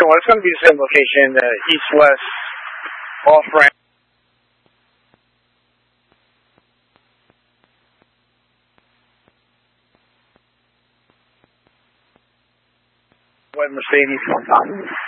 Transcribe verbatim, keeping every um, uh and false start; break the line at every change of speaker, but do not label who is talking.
second one, it's going to be the same location, uh, east-west, off-ramp. White Mercedes.